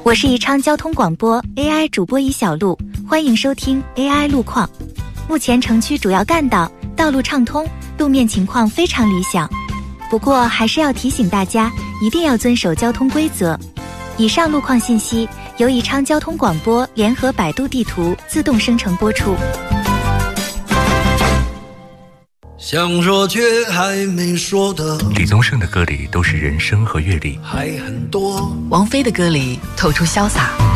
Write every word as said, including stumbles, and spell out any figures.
我是宜昌交通广播 A I 主播宜小璐，欢迎收听 A I 路况。目前城区主要干道道路畅通，路面情况非常理想。不过还是要提醒大家，一定要遵守交通规则。以上路况信息由宜昌交通广播联合百度地图自动生成播出。 想说却还没说的， 李宗盛的歌里都是人生和阅历， 还很多。 王菲的歌里透出潇洒。